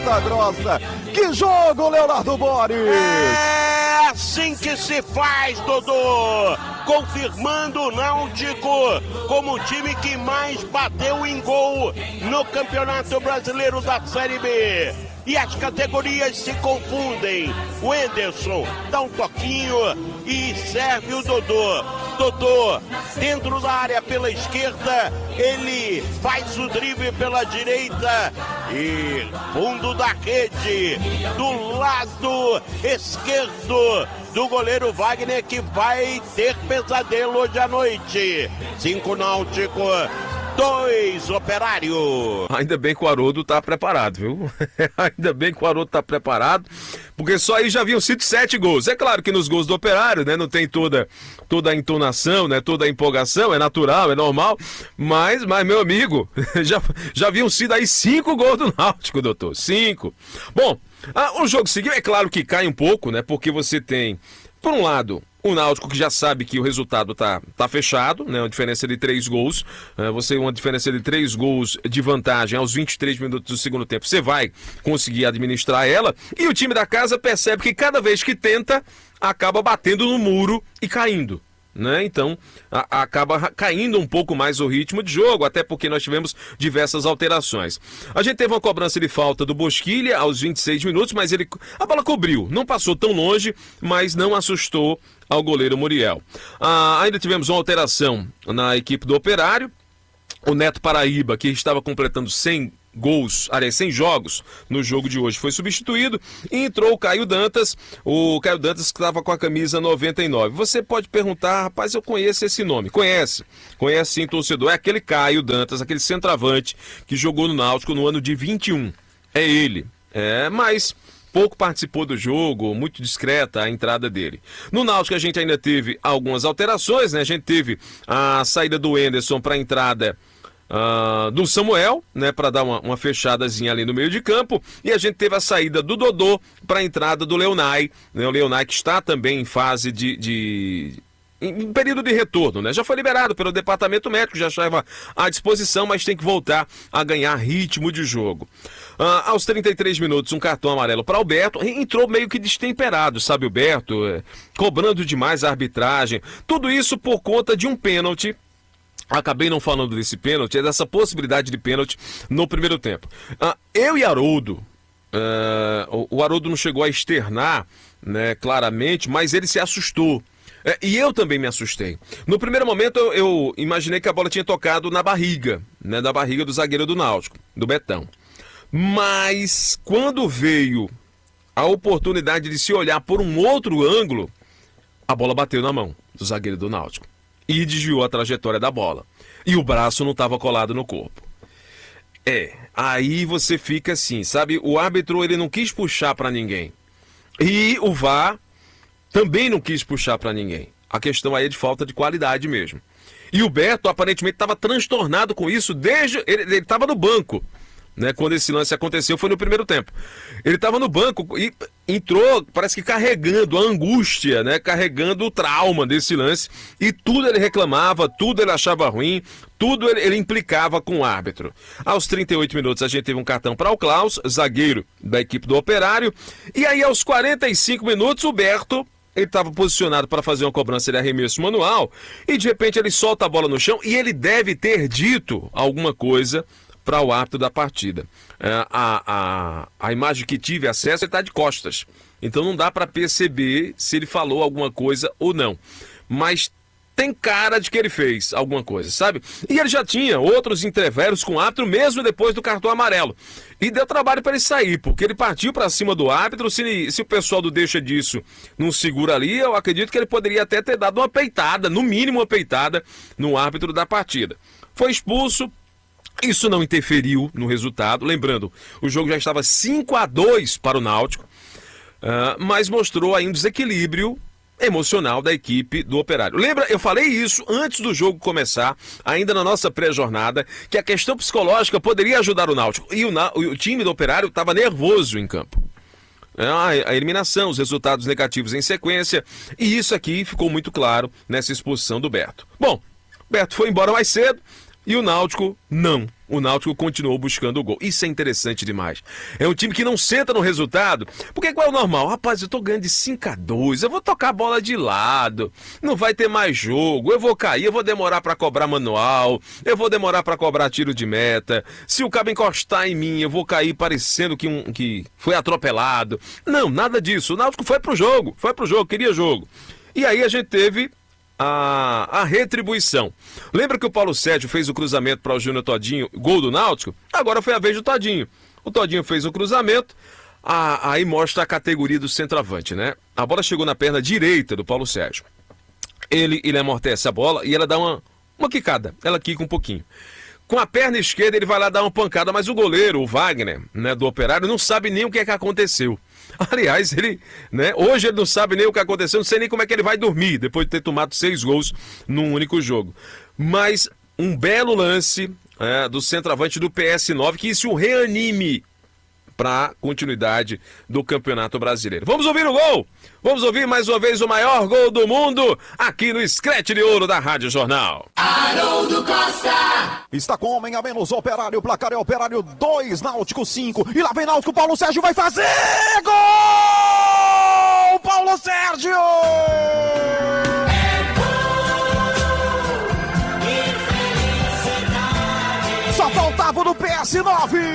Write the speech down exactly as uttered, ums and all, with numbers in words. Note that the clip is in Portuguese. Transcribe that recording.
Grossa. Que jogo, Leonardo Boris! É assim que se faz, Dodô! Confirmando o Náutico como o time que mais bateu em gol no Campeonato Brasileiro da Série B. E as categorias se confundem. O Enderson dá um toquinho e serve o Dodô. Dodô, dentro da área pela esquerda, ele faz o drible pela direita e fundo da rede, do lado esquerdo do goleiro Wagner, que vai ter pesadelo hoje à noite. Cinco Náutico, dois Operário. Ainda bem que o Haroldo tá preparado, viu? Ainda bem que o Haroldo tá preparado, porque só aí já haviam sido sete gols. É claro que nos gols do Operário, né, não tem toda, toda a entonação, né, toda a empolgação, é natural, é normal, mas, mas meu amigo, já, já haviam sido aí cinco gols do Náutico, doutor, cinco. Bom, ah, o jogo seguiu, é claro que cai um pouco, né, porque você tem, por um lado, o Náutico que já sabe que o resultado tá, tá fechado, né? Uma diferença de três gols. Uh, você uma diferença de três gols de vantagem aos vinte e três minutos do segundo tempo. Você vai conseguir administrar ela. E o time da casa percebe que cada vez que tenta, acaba batendo no muro e caindo. Né? Então a, acaba caindo um pouco mais o ritmo de jogo, até porque nós tivemos diversas alterações. A gente teve uma cobrança de falta do Bosquilha aos vinte e seis minutos, mas ele, a bola cobriu, não passou tão longe, mas não assustou ao goleiro Muriel. Ah, ainda tivemos uma alteração na equipe do Operário. O Neto Paraíba, que estava completando cem gols, aliás, cem jogos no jogo de hoje, foi substituído e entrou o Caio Dantas, o Caio Dantas que estava com a camisa noventa e nove. Você pode perguntar, rapaz, eu conheço esse nome. Conhece, conhece sim, torcedor. É aquele Caio Dantas, aquele centroavante que jogou no Náutico no ano de vinte e um. É ele, é, mas pouco participou do jogo, muito discreta a entrada dele. No Náutico a gente ainda teve algumas alterações, né? A gente teve a saída do Enderson para a entrada Uh, do Samuel, né, para dar uma, uma fechadazinha ali no meio de campo, e a gente teve a saída do Dodô para a entrada do Leonai, né, o Leonai que está também em fase de, de... em período de retorno, né? Já foi liberado pelo departamento médico, já estava à disposição, mas tem que voltar a ganhar ritmo de jogo. Uh, aos trinta e três minutos, um cartão amarelo para Alberto, entrou meio que destemperado, sabe, Alberto, é, cobrando demais a arbitragem, tudo isso por conta de um pênalti. Acabei não falando desse pênalti, é dessa possibilidade de pênalti no primeiro tempo. Uh, eu e Haroldo, uh, o Haroldo não chegou a externar, né, claramente, mas ele se assustou. É, e eu também me assustei. No primeiro momento eu, eu imaginei que a bola tinha tocado na barriga, né, da barriga do zagueiro do Náutico, do Betão. Mas quando veio a oportunidade de se olhar por um outro ângulo, a bola bateu na mão do zagueiro do Náutico e desviou a trajetória da bola. E o braço não estava colado no corpo. É, aí você fica assim, sabe? O árbitro ele não quis puxar para ninguém. E o V A R também não quis puxar para ninguém. A questão aí é de falta de qualidade mesmo. E o Beto aparentemente estava transtornado com isso desde... Ele estava no banco, né? Quando esse lance aconteceu foi no primeiro tempo. Ele estava no banco e entrou, parece que carregando a angústia, né? Carregando o trauma desse lance. E tudo ele reclamava, tudo ele achava ruim, tudo ele, ele implicava com o árbitro. Aos trinta e oito minutos a gente teve um cartão para o Klaus, zagueiro da equipe do Operário. E aí aos quarenta e cinco minutos o Berto... Ele estava posicionado para fazer uma cobrança de arremesso manual e de repente ele solta a bola no chão e ele deve ter dito alguma coisa para o árbitro da partida. É, a, a, a imagem que tive acesso, ele está de costas. Então não dá para perceber se ele falou alguma coisa ou não. Mas tem cara de que ele fez alguma coisa, sabe? E ele já tinha outros entreveros com o árbitro mesmo depois do cartão amarelo. E deu trabalho para ele sair, porque ele partiu para cima do árbitro. Se, se o pessoal do deixa disso não segura ali, eu acredito que ele poderia até ter dado uma peitada, no mínimo uma peitada, no árbitro da partida. Foi expulso. Isso não interferiu no resultado. Lembrando, o jogo já estava cinco a dois para o Náutico, uh, mas mostrou aí um desequilíbrio emocional da equipe do Operário. Lembra, eu falei isso antes do jogo começar, ainda na nossa pré-jornada, que a questão psicológica poderia ajudar o Náutico. E o, o time do Operário estava nervoso em campo. A, a eliminação, os resultados negativos em sequência, e isso aqui ficou muito claro nessa expulsão do Berto. Bom, Berto foi embora mais cedo, E o Náutico, não. O Náutico continuou buscando o gol. Isso é interessante demais. É um time que não senta no resultado. Porque qual é o normal? Rapaz, eu tô ganhando de cinco a dois, eu vou tocar a bola de lado, não vai ter mais jogo, eu vou cair, eu vou demorar pra cobrar manual, eu vou demorar pra cobrar tiro de meta, se o cabo encostar em mim, eu vou cair parecendo que, um, que foi atropelado. Não, nada disso. O Náutico foi pro jogo, foi pro jogo, queria jogo. E aí a gente teve A, a retribuição. Lembra que o Paulo Sérgio fez o cruzamento para o Júnior Todinho, gol do Náutico? Agora foi a vez do Todinho. O Todinho fez o cruzamento, a, aí mostra a categoria do centroavante, né? A bola chegou na perna direita do Paulo Sérgio. Ele, ele amortece a bola e ela dá uma, uma quicada. Ela quica um pouquinho. Com a perna esquerda ele vai lá dar uma pancada, mas o goleiro, o Wagner, né, do Operário, não sabe nem o que é que aconteceu. Aliás, ele, né, hoje ele não sabe nem o que aconteceu, não sei nem como é que ele vai dormir, depois de ter tomado seis gols num único jogo. Mas um belo lance é, do centroavante do P S nove, que isso o reanime para a continuidade do Campeonato Brasileiro. Vamos ouvir o gol? Vamos ouvir mais uma vez o maior gol do mundo aqui no Scratch de Ouro da Rádio Jornal. Haroldo Costa! Está com homem a menos, Operário, o placar é Operário dois, Náutico cinco. E lá vem Náutico, Paulo Sérgio vai fazer! Gol! Paulo Sérgio! É gol! E felicidade! Só faltava no P S nove!